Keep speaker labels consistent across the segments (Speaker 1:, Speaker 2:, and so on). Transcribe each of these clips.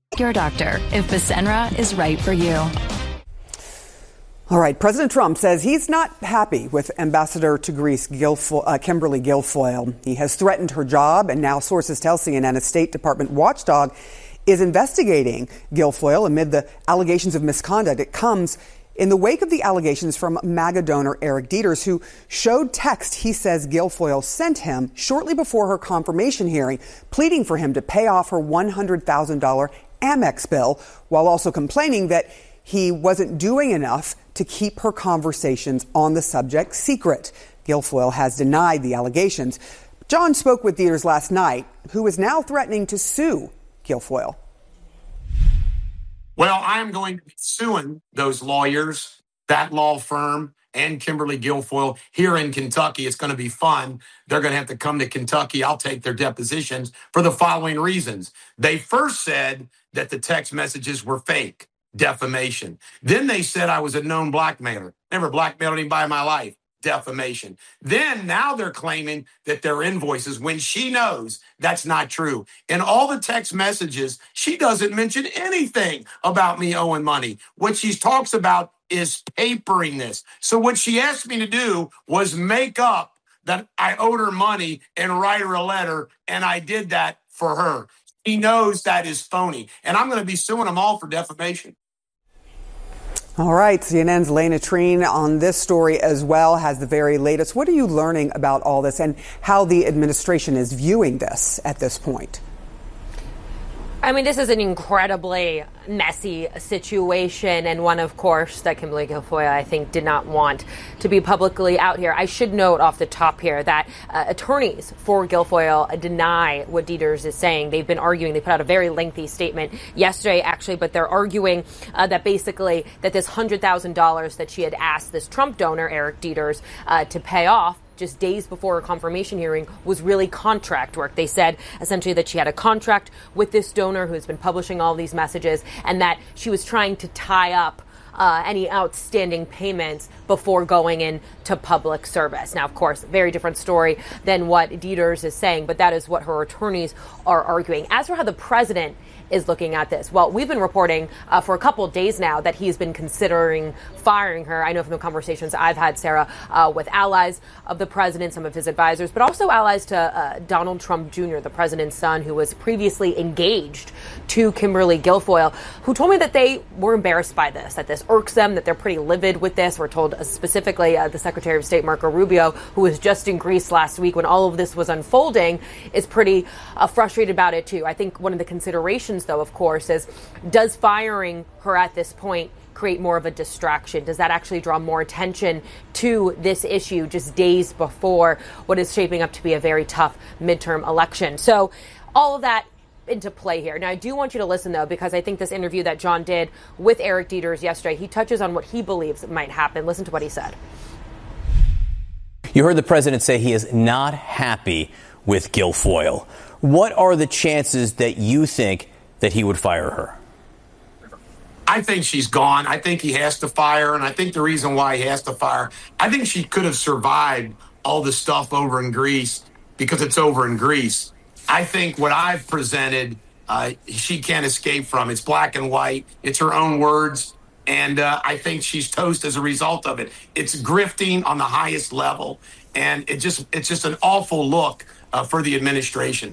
Speaker 1: Your doctor if Fasenra is right for you.
Speaker 2: All right. President Trump says he's not happy with Ambassador to Greece Kimberly Guilfoyle. He has threatened her job, and now sources tell CNN a State Department watchdog is investigating Guilfoyle amid the allegations of misconduct. It comes in the wake of the allegations from MAGA donor Eric Dieters, who showed text he says Guilfoyle sent him shortly before her confirmation hearing, pleading for him to pay off her $100,000 Amex bill, while also complaining that he wasn't doing enough to keep her conversations on the subject secret. Guilfoyle has denied the allegations. John spoke with Dieters last night, who is now threatening to sue Guilfoyle.
Speaker 3: Well, I'm going to be suing those lawyers, that law firm, and Kimberly Guilfoyle here in Kentucky. It's going to be fun. They're going to have to come to Kentucky. I'll take their depositions for the following reasons. They first said that the text messages were fake, defamation. Then they said I was a known blackmailer. Never blackmailed anybody in my life. Defamation. Then now they're claiming that they're invoices when she knows that's not true. In all the text messages, she doesn't mention anything about me owing money. What she talks about is papering this. So what she asked me to do was make up that I owed her money and write her a letter, and I did that for her. She knows that is phony, and I'm going to be suing them all for defamation.
Speaker 2: All right, CNN's Lena Treen on this story as well has the very latest. What are you learning about all this and how the administration is viewing this at this point?
Speaker 4: I mean, this is an incredibly messy situation, and one, of course, that Kimberly Guilfoyle, I think, did not want to be publicly out here. I should note off the top here that attorneys for Guilfoyle deny what Dieters is saying. They've been arguing. They put out a very lengthy statement yesterday, actually, but they're arguing that basically that this $100,000 that she had asked this Trump donor, Eric Dieters, to pay off just days before her confirmation hearing was really contract work. They said essentially that she had a contract with this donor who has been publishing all these messages, and that she was trying to tie up any outstanding payments before going into public service. Now, of course, very different story than what Dieters is saying, but that is what her attorneys are arguing. As for how the president is looking at this, well, we've been reporting for a couple of days now that he's been considering firing her. I know from the conversations I've had, Sarah, with allies of the president, some of his advisors, but also allies to Donald Trump Jr., the president's son, who was previously engaged to Kimberly Guilfoyle, who told me that they were embarrassed by this, that this irks them, that they're pretty livid with this. We're told specifically the Secretary of State, Marco Rubio, who was just in Greece last week when all of this was unfolding, is pretty frustrated about it, too. I think one of the considerations, though, of course, is does firing her at this point create more of a distraction? Does that actually draw more attention to this issue just days before what is shaping up to be a very tough midterm election? So all of that into play here. Now, I do want you to listen, though, because I think this interview that John did with Eric Dieters yesterday, he touches on what he believes might happen. Listen to what he said.
Speaker 5: You heard the president say he is not happy with Guilfoyle. What are the chances that you think that he would fire her?
Speaker 3: I think she's gone. I think he has to fire, and I think the reason why he has to fire, I think she could have survived all the stuff over in Greece because it's over in Greece. I think what I've presented, she can't escape from. It's black and white. It's her own words, and I think she's toast as a result of it. It's grifting on the highest level, and it's just an awful look for the administration.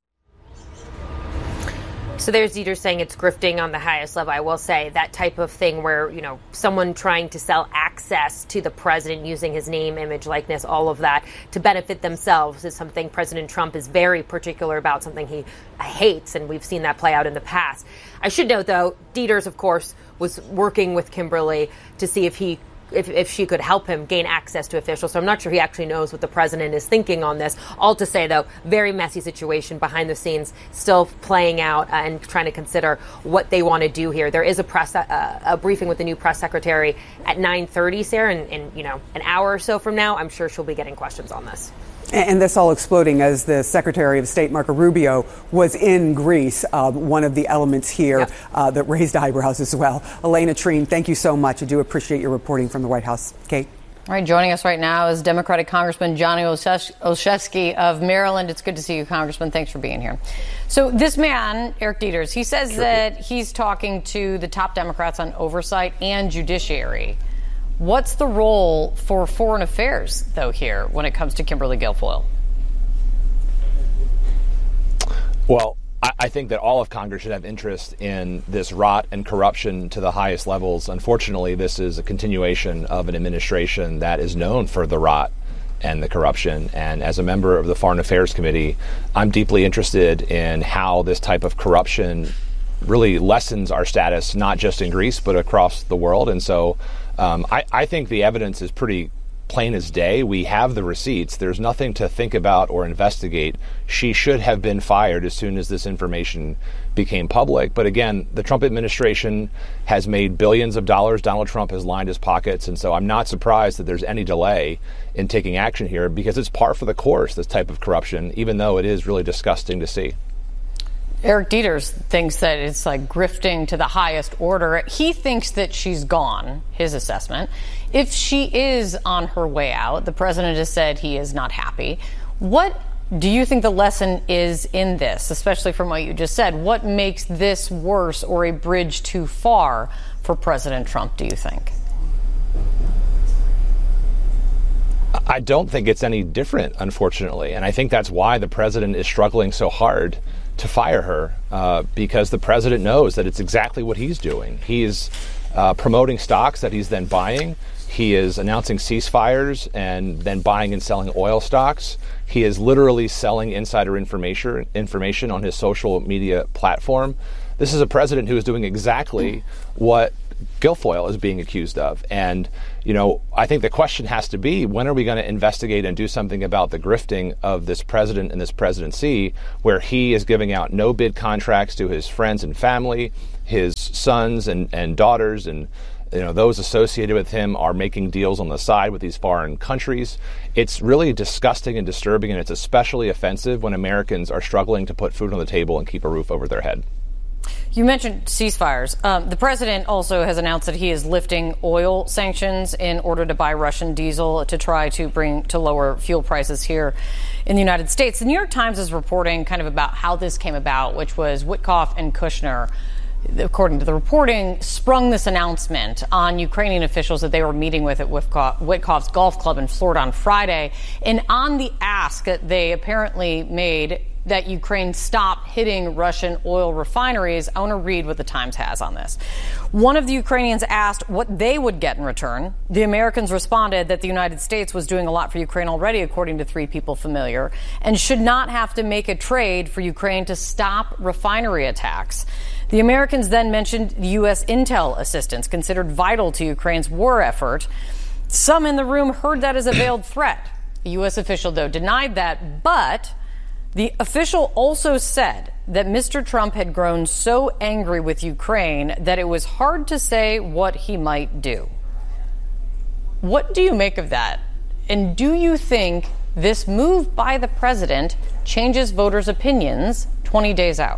Speaker 4: So there's Dieters saying it's grifting on the highest level. I will say that type of thing where, you know, someone trying to sell access to the president using his name, image, likeness, all of that to benefit themselves is something President Trump is very particular about, something he hates, and we've seen that play out in the past. I should note, though, Dieters, of course, was working with Kimberly to see if she could help him gain access to officials. So I'm not sure he actually knows what the president is thinking on this. All to say, though, very messy situation behind the scenes, still playing out and trying to consider what they want to do here. There is a briefing with the new press secretary at 9:30, Sarah, in an hour or so from now. I'm sure she'll be getting questions on this.
Speaker 2: And this all exploding as the Secretary of State, Marco Rubio, was in Greece, one of the elements here that raised eyebrows as well. Elena Treen, thank you so much. I do appreciate your reporting from the White House. Kate?
Speaker 6: All right, joining us right now is Democratic Congressman Johnny Olszewski of Maryland. It's good to see you, Congressman. Thanks for being here. So this man, Eric Deters, he says that he's talking to the top Democrats on oversight and judiciary. What's the role for foreign affairs, though, here when it comes to Kimberly Guilfoyle?
Speaker 7: Well, I think that all of Congress should have interest in this rot and corruption to the highest levels. Unfortunately, this is a continuation of an administration that is known for the rot and the corruption. And as a member of the Foreign Affairs Committee, I'm deeply interested in how this type of corruption really lessens our status, not just in Greece, but across the world. And so I think the evidence is pretty plain as day. We have the receipts. There's nothing to think about or investigate. She should have been fired as soon as this information became public. But again, the Trump administration has made billions of dollars. Donald Trump has lined his pockets. And so I'm not surprised that there's any delay in taking action here, because it's par for the course, this type of corruption, even though it is really disgusting to see.
Speaker 6: Eric Deters thinks that it's like grifting to the highest order. He thinks that she's gone, his assessment. If she is on her way out, the president has said he is not happy. What do you think the lesson is in this, especially from what you just said? What makes this worse or a bridge too far for President Trump, do you think?
Speaker 7: I don't think it's any different, unfortunately. And I think that's why the president is struggling so hard to fire her, because the president knows that it's exactly what he's doing. He's promoting stocks that he's then buying. He is announcing ceasefires and then buying and selling oil stocks. He is literally selling insider information on his social media platform. This is a president who is doing exactly what Guilfoyle is being accused of. And, you know, I think the question has to be, when are we going to investigate and do something about the grifting of this president and this presidency, where he is giving out no bid contracts to his friends and family, his sons and daughters, and those associated with him are making deals on the side with these foreign countries. It's really disgusting and disturbing, and it's especially offensive when Americans are struggling to put food on the table and keep a roof over their head.
Speaker 6: You mentioned ceasefires. The president also has announced that he is lifting oil sanctions in order to buy Russian diesel to try to lower fuel prices here in the United States. The New York Times is reporting kind of about how this came about, which was Witkoff and Kushner, according to the reporting, sprung this announcement on Ukrainian officials that they were meeting with at Witkoff's golf club in Florida on Friday. And on the ask that they apparently made that Ukraine stop hitting Russian oil refineries, I want to read what the Times has on this. One of the Ukrainians asked what they would get in return. The Americans responded that the United States was doing a lot for Ukraine already, according to three people familiar, and should not have to make a trade for Ukraine to stop refinery attacks. The Americans then mentioned the U.S. intel assistance, considered vital to Ukraine's war effort. Some in the room heard that as a veiled threat. A U.S. official, though, denied that, but the official also said that Mr. Trump had grown so angry with Ukraine that it was hard to say what he might do. What do you make of that? And do you think this move by the president changes voters' opinions 20 days out?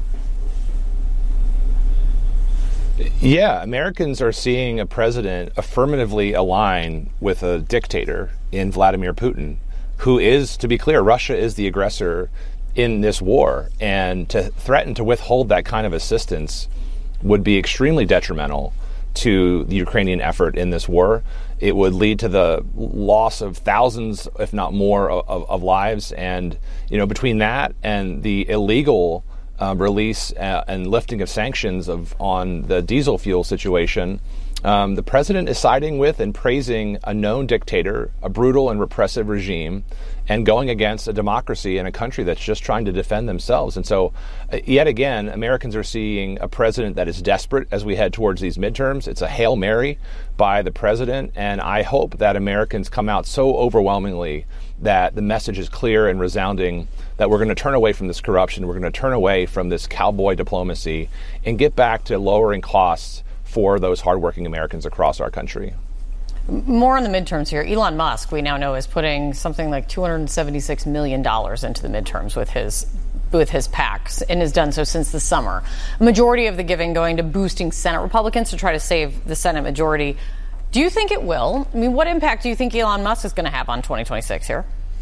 Speaker 7: Yeah, Americans are seeing a president affirmatively align with a dictator in Vladimir Putin, who is, to be clear, Russia is the aggressor in this war. And to threaten to withhold that kind of assistance would be extremely detrimental to the Ukrainian effort in this war. It would lead to the loss of thousands, if not more, of lives. And, between that and the illegal release and lifting of sanctions on the diesel fuel situation, the president is siding with and praising a known dictator, a brutal and repressive regime, and going against a democracy and a country that's just trying to defend themselves. And so, yet again, Americans are seeing a president that is desperate as we head towards these midterms. It's a Hail Mary by the president, and I hope that Americans come out so overwhelmingly that the message is clear and resounding that we're going to turn away from this corruption, we're going to turn away from this cowboy diplomacy, and get back to lowering costs for those hardworking Americans across our country.
Speaker 6: More on the midterms here. Elon Musk, we now know, is putting something like $276 million into the midterms with his PACs, and has done so since the summer. A majority of the giving going to boosting Senate Republicans to try to save the Senate majority. Do you think it will? I mean, what impact do you think Elon Musk is going to have on 2026 here?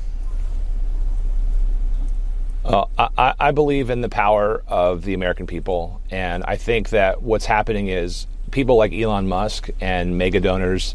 Speaker 7: I believe in the power of the American people. And I think that what's happening is people like Elon Musk and mega donors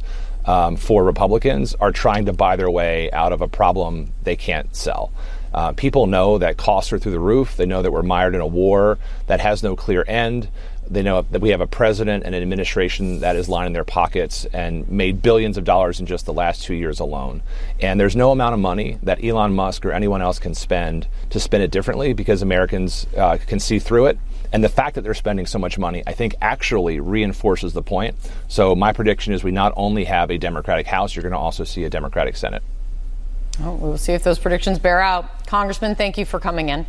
Speaker 7: for Republicans are trying to buy their way out of a problem they can't sell. People know that costs are through the roof. They know that we're mired in a war that has no clear end. They know that we have a president and an administration that is lining their pockets and made billions of dollars in just the last 2 years alone. And there's no amount of money that Elon Musk or anyone else can spend to spend it differently, because Americans can see through it. And the fact that they're spending so much money, I think, actually reinforces the point. So my prediction is we not only have a Democratic House, you're going to also see a Democratic Senate.
Speaker 6: Oh, we will see if those predictions bear out. Congressman, thank you for coming in.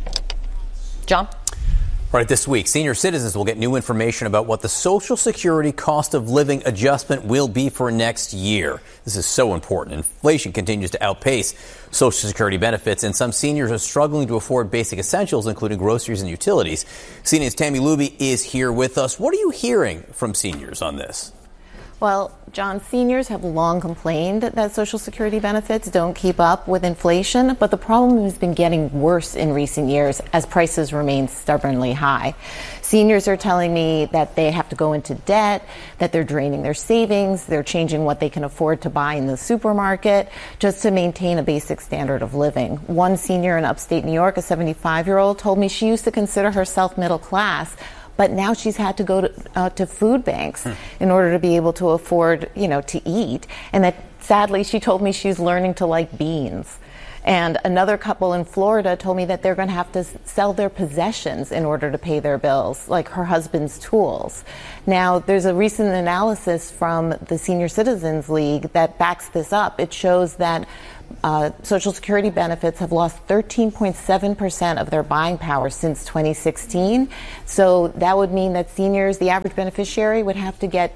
Speaker 6: John?
Speaker 5: All right, this week, senior citizens will get new information about what the Social Security cost of living adjustment will be for next year. This is so important. Inflation continues to outpace Social Security benefits, and some seniors are struggling to afford basic essentials, including groceries and utilities. CNN's Tammy Luby is here with us. What are you hearing from seniors on this?
Speaker 8: Well, John, seniors have long complained that Social Security benefits don't keep up with inflation, but the problem has been getting worse in recent years as prices remain stubbornly high. Seniors are telling me that they have to go into debt, that they're draining their savings, they're changing what they can afford to buy in the supermarket just to maintain a basic standard of living. One senior in upstate New York, a 75-year-old, told me she used to consider herself middle class, but now she's had to go to food banks in order to be able to afford, to eat. And that, sadly, she told me she's learning to like beans. And another couple in Florida told me that they're going to have to sell their possessions in order to pay their bills, like her husband's tools. Now, there's a recent analysis from the Senior Citizens League that backs this up. It shows that Social Security benefits have lost 13.7% of their buying power since 2016. So that would mean that seniors, the average beneficiary, would have to get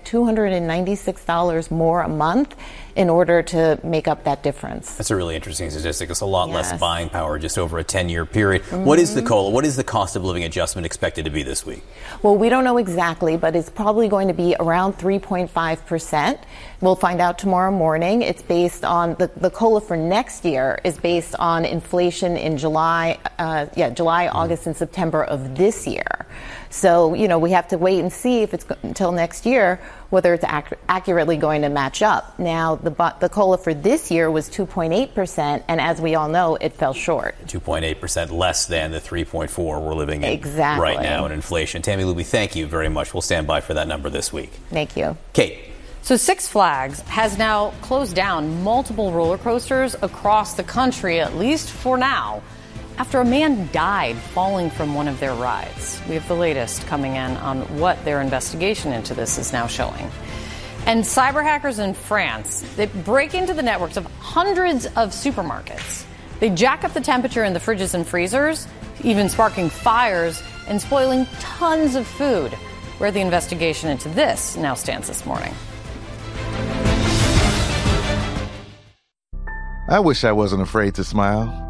Speaker 8: $296 more a month in order to make up that difference.
Speaker 5: That's a really interesting statistic. It's a lot less buying power just over a 10-year period. Mm-hmm. What is the COLA? What is the cost of living adjustment expected to be this week?
Speaker 8: Well, we don't know exactly, but it's probably going to be around 3.5%. We'll find out tomorrow morning. It's based on the COLA for next year is based on inflation in July, August, and September of this year. So, we have to wait and see if it's until next year whether it's accurately going to match up. Now, the COLA for this year was 2.8%, and as we all know, it fell short.
Speaker 5: 2.8% less than the 3.4 we're living in right now in inflation. Tammy Luby, thank you very much. We'll stand by for that number this week.
Speaker 8: Thank you.
Speaker 5: Kate.
Speaker 6: So Six Flags has now closed down multiple roller coasters across the country, at least for now, after a man died falling from one of their rides. We have the latest coming in on what their investigation into this is now showing. And cyber hackers in France, they break into the networks of hundreds of supermarkets. They jack up the temperature in the fridges and freezers, even sparking fires and spoiling tons of food. Where the investigation into this now stands this morning.
Speaker 9: I wish I wasn't afraid to smile.